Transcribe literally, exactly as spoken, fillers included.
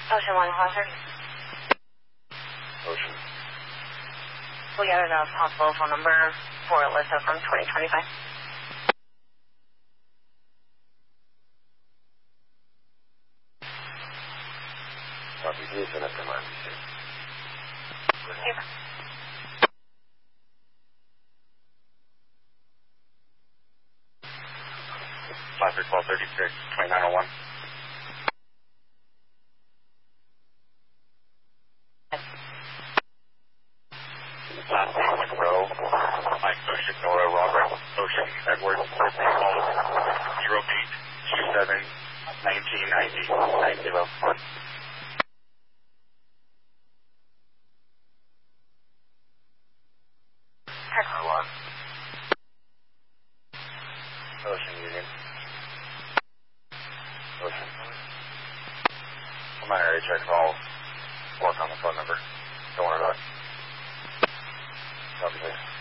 Ocean one, Foster. Ocean. We got a possible phone number for Alyssa from twenty twenty-five. Copy, please send it to my mistake. Super. five three twelve thirty-six, twenty-nine oh one. Last name Monroe, Mike Ocean, Nora, Robert, Ocean, Edward, first name Paul, zero eight two seven nineteen ninety nine zero. Perfect. one. Ocean Union. Ocean. I'm not area check, I'll work on the phone number. Don't worry about it. Copy this.